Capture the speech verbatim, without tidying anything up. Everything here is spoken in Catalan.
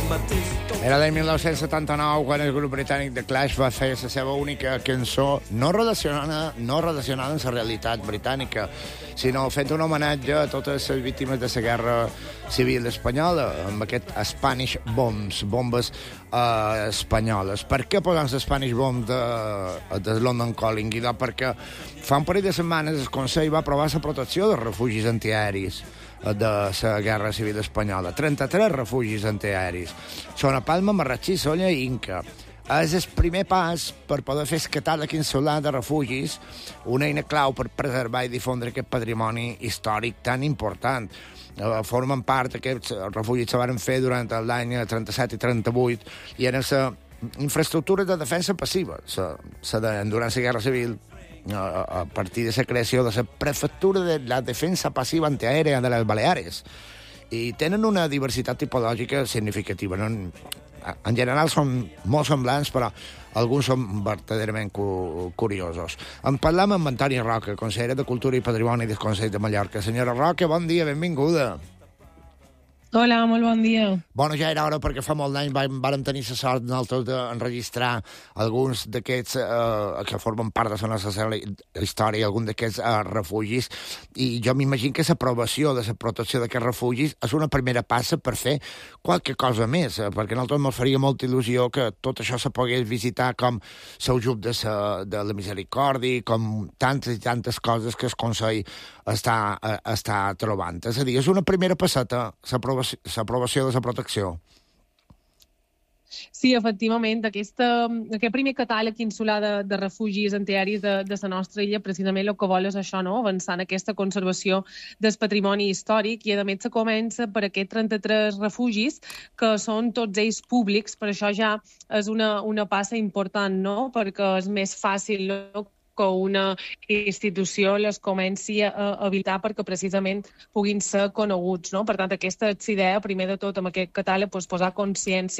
Era l'any mil nou-cents setanta-nou quan el grup britànic The Clash va fer la seva única cançó no relacionada, no relacionada amb la realitat britànica, sinó fent un homenatge a totes les víctimes de la guerra civil espanyola, amb aquest Spanish Bombs, bombes eh, espanyoles. Per què posant les Spanish Bombs de, de London Calling? I doncs perquè fa un parell de setmanes el Consell va aprovar la protecció dels refugis antiaeris de la guerra civil espanyola. trenta-tres refugis antiaeris. Són a Palma, Marratxí, Solla i Inca. És el primer pas per poder fer el catàleg insular de refugis, una eina clau per preservar i difondre aquest patrimoni històric tan important. Formen part, aquests refugis se van fer durant l'any trenta-set i trenta-vuit i eren la infraestructura de defensa passiva. La, la, durant la guerra civil, a partir de la creació de la prefectura de la defensa passiva antiaèrea de les Baleares. I tenen una diversitat tipològica significativa. No? En general són molt semblants, però alguns són verdaderament cu curiosos. En parlam amb Antònia Roca, consellera de Cultura i Patrimoni del Consell de Mallorca. Senyora Roca, bon dia, benvinguda. Hola, molt bon dia. Bueno, ja era hora perquè fa molt d'anys vàrem tenir la sort nosaltres d'enregistrar alguns d'aquests eh, que formen part de la nostra història, alguns d'aquests eh, refugis, i jo m'imagino que l'aprovació de la protecció d'aquests refugis és una primera passa per fer qualque cosa més, eh, perquè a nosaltres ens faria molta il·lusió que tot això se pogués visitar com l'ajut de, la, de la misericòrdia, com tantes i tantes coses que el Consell està, eh, està trobant. És a dir, és una primera passeta l'aprovació l'aprovació de la protecció. Sí, efectivament, aquesta, aquest primer catàleg insular de, de refugis antiaeris de, de la nostra illa, precisament el que vol és això, no? Avançar en aquesta conservació del patrimoni històric, i a més se comença per aquests trenta-tres refugis, que són tots ells públics. Per això ja és una, una passa important, no? Perquè és més fàcil, no?, que una institució les comenci a habilitar perquè precisament puguin ser coneguts, no? Per tant, aquesta és la idea, primer de tot, amb aquest catàleg, doncs, posar consciència